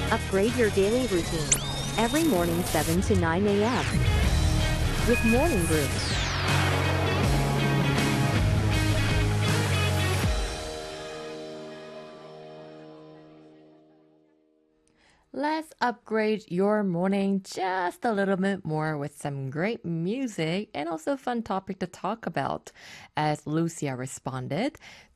Upgrade your daily routine. Every morning 7 to 9 a.m. with Morning Groove. Let's upgrade your morning just a little bit more with some great music and also a fun topic to talk about. As Lucia responded,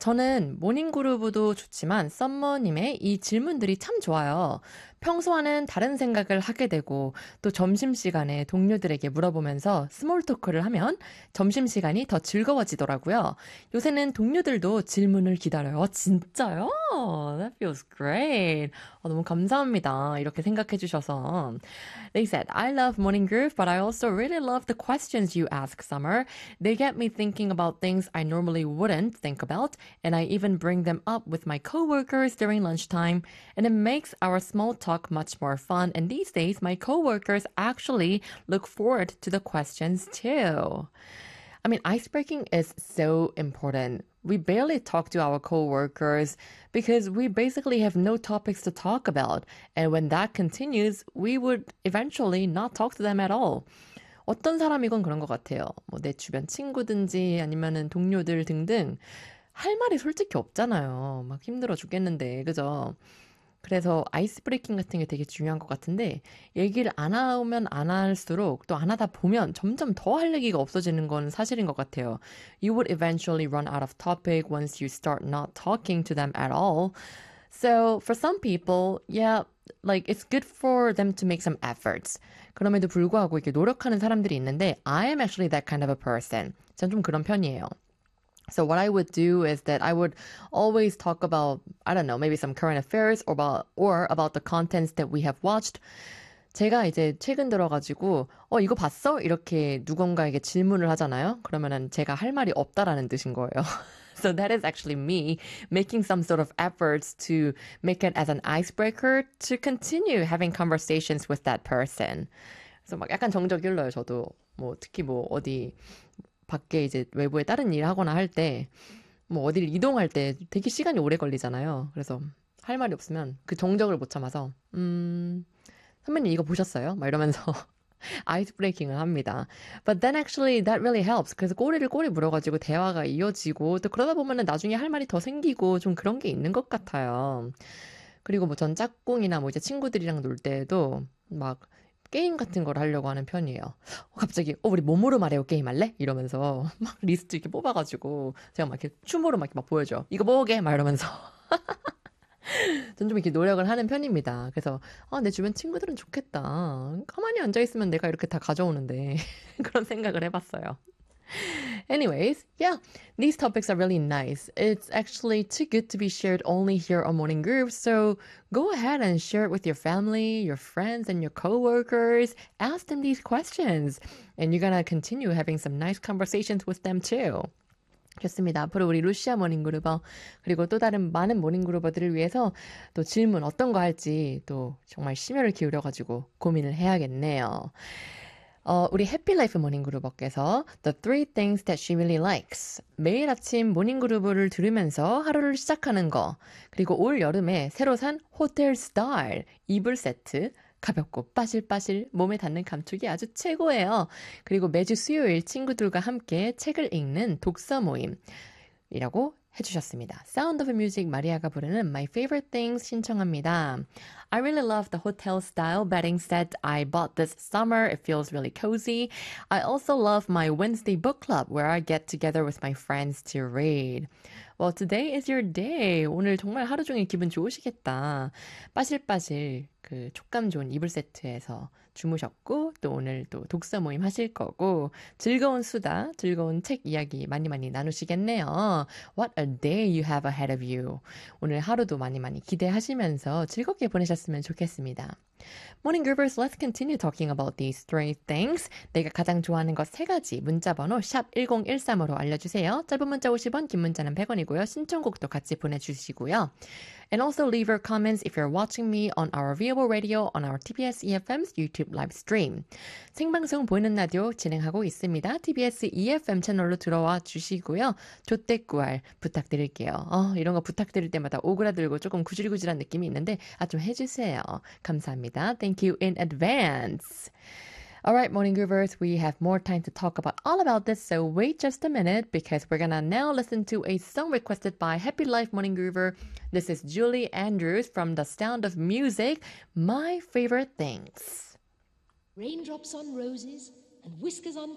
저는 모닝그루브도 좋지만 썸머님의 이 질문들이 참 좋아요. 평소와는 다른 생각을 하게 되고 또 점심시간에 동료들에게 물어보면서 스몰 토크를 하면 점심시간이 더 즐거워지더라고요. 요새는 동료들도 질문을 기다려요. 진짜요? That feels great. 너무 감사합니다. 이렇게 생각해 주셔서. They said, I love Morning Groove, but I also really love the questions you ask, Summer. They get me thinking about things I normally wouldn't think about, and I even bring them up with my coworkers during lunchtime, and it makes our small talk much more fun. And these days, my coworkers actually look forward to the questions too. I mean, icebreaking is so important. We barely talk to our coworkers because we basically have no topics to talk about. And when that continues, we would eventually not talk to them at all. 어떤 사람이건 그런 것 같아요. 뭐 내 주변 친구든지 아니면은 동료들 등등 할 말이 솔직히 없잖아요. 막 힘들어 죽겠는데, 그죠? 그래서 아이스 브레이킹 같은 게 되게 중요한 것 같은데 얘기를 안 하면 안 할수록 또 안 하다 보면 점점 더 할 얘기가 없어지는 건 사실인 것 같아요. You would eventually run out of topic once you start not talking to them at all. So for some people, yeah, like it's good for them to make some efforts. 그럼에도 불구하고 이렇게 노력하는 사람들이 있는데 I am actually that kind of a person. 전 좀 그런 편이에요. So what I would do is that I would always talk about, I don't know, maybe some current affairs or about the contents that we have watched. 제가 이제 최근 들어가지고 이거 봤어? 이렇게 누군가에게 질문을 하잖아요. 그러면은 제가 할 말이 없다라는 뜻인 거예요. So that is actually me making some sort of efforts to make it as an icebreaker to continue having conversations with that person. 그래서 막 약간 정적 일러요, 저도. 뭐 특히 뭐 어디 밖에 이제 외부에 다른 일 하거나 할 때, 뭐 어디를 이동할 때 되게 시간이 오래 걸리잖아요. 그래서 할 말이 없으면 그 정적을 못 참아서, 선배님 이거 보셨어요? 막 이러면서 아이스 브레이킹을 합니다. But then actually that really helps. 그래서 꼬리를 꼬리 물어가지고 대화가 이어지고 또 그러다 보면은 나중에 할 말이 더 생기고 좀 그런 게 있는 것 같아요. 그리고 뭐 전 짝꿍이나 뭐 이제 친구들이랑 놀 때도 막 게임 같은 걸 하려고 하는 편이에요. 갑자기 우리 뭐뭐로 말해요 게임 할래? 이러면서 막 리스트 이렇게 뽑아가지고 제가 막 이렇게 춤으로 막 보여줘. 이거 뭐게? 막 이러면서 전 좀 이렇게 노력을 하는 편입니다. 그래서 내 주변 친구들은 좋겠다. 가만히 앉아있으면 내가 이렇게 다 가져오는데 그런 생각을 해봤어요. Anyways, yeah, these topics are really nice. It's actually too good to be shared only here on Morning Groove, so go ahead and share it with your family, your friends, and your coworkers. Ask them these questions, and you're gonna continue having some nice conversations with them too. 좋습니다. 앞으로 우리 루시아 모닝그루버 그리고 또 다른 많은 모닝그루버들을 위해서 또 질문 어떤 거 할지 또 정말 심혈을 기울여가지고 고민을 해야겠네요. 우리 해피라이프 모닝그루버께서 The three things that she really likes. 매일 아침 모닝그루버를 들으면서 하루를 시작하는 거. 그리고 올 여름에 새로 산 호텔 스타일 이불 세트. 가볍고 빠실빠실 몸에 닿는 감촉이 아주 최고예요. 그리고 매주 수요일 친구들과 함께 책을 읽는 독서 모임이라고 해주셨습니다. Sound of Music 마리아가 부르는 My Favorite Things 신청합니다. I really love the hotel style bedding set I bought this summer. It feels really cozy. I also love my Wednesday book club where I get together with my friends to read. Well, today is your day. 오늘 정말 하루 종일 기분 좋으시겠다. 빠실빠실 그 촉감 좋은 이불 세트에서 주무셨고 또 오늘 또 독서 모임 하실 거고 즐거운 수다, 즐거운 책 이야기 많이 나누시겠네요. What a day you have ahead of you. 오늘 하루도 많이 기대하시면서 즐겁게 보내셨으면 좋겠습니다. Morning Groovers, let's continue talking about these three things. 내가 가장 좋아하는 것 세 가지 문자번호 샵 1013으로 알려주세요. 짧은 문자 50원, 긴 문자는 100원이고요. 신청곡도 같이 보내주시고요. And also leave your comments if you're watching me on our Viewable Radio on our TBS EFM's YouTube live stream. 생방송 보이는 라디오 진행하고 있습니다. TBS EFM 채널로 들어와 주시고요. 조태꾸알 부탁드릴게요. 이런 거 부탁드릴 때마다 오그라들고 조금 구질구질한 느낌이 있는데 좀 해주세요. 감사합니다. Thank you in advance. All right, Morning Groovers, we have more time to talk about all about this, so wait just a minute because we're gonna now listen to a song requested by Happy Life Morning Groover. This is Julie Andrews from The Sound of Music, My Favorite Things. Raindrops on roses and whiskers on